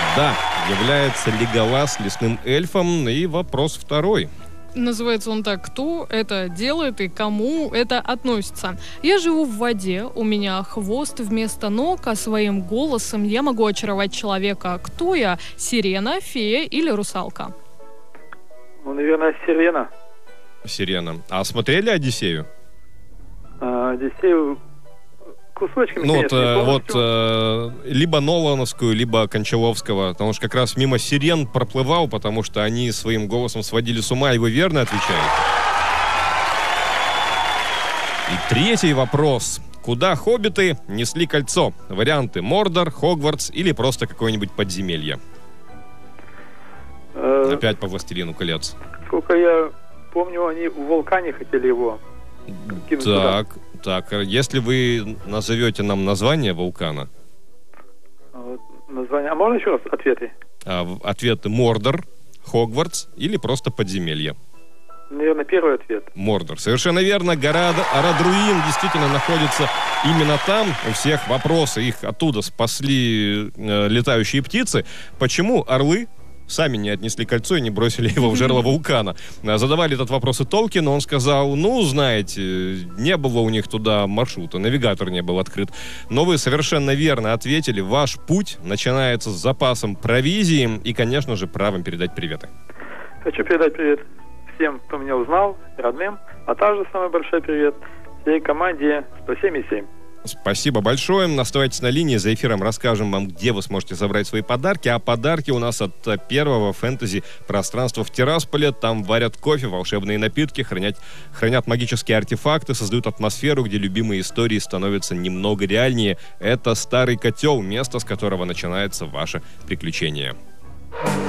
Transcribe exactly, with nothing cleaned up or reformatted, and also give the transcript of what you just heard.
Да, является Леголас лесным эльфом. И вопрос второй. Называется он так: кто это делает и кому это относится? Я живу в воде, у меня хвост вместо ног, а своим голосом я могу очаровать человека. Кто я? Сирена, фея или русалка? Ну, наверное, сирена. Сирена. А смотрели «Одиссею»? А, Одиссею кусочками, Ну, конечно, вот, не э, вот полностью. э, либо Нолановскую, либо Кончаловского. Потому что как раз мимо «Сирен» проплывал, потому что они своим голосом сводили с ума, и вы верно отвечаете. И третий вопрос. Куда хоббиты несли кольцо? Варианты: Мордор, Хогвартс или просто какое-нибудь подземелье? Э, Опять по «Властелину колец». Сколько я помню, они в вулкане хотели его кинуть туда. Так, так. Если вы назовете нам название вулкана. Вот, название. А можно еще раз ответы? А, в- ответы: Мордор, Хогвартс или просто подземелье. Наверное, первый ответ. Мордор. Совершенно верно. Гора Ад- Арадруин действительно находится именно там. У всех вопросы. Их оттуда спасли э, летающие птицы. Почему орлы сами не отнесли кольцо и не бросили его в жерло вулкана? А, Задавали этот вопрос и Толкину. Он сказал: ну, знаете, не было у них туда маршрута, навигатор не был открыт. Но вы совершенно верно ответили. Ваш путь начинается с запасом провизии и, конечно же, правом передать приветы. Хочу передать привет всем, кто меня узнал, родным, а также самый большой привет всей команде сто семь и семь. Спасибо большое. Оставайтесь на линии. За эфиром расскажем вам, где вы сможете забрать свои подарки. А подарки у нас от э, первого фэнтези-пространства в Тирасполе. Там варят кофе, волшебные напитки, хранят, хранят магические артефакты, создают атмосферу, где любимые истории становятся немного реальнее. Это «Старый котел», место, с которого начинается ваше приключение.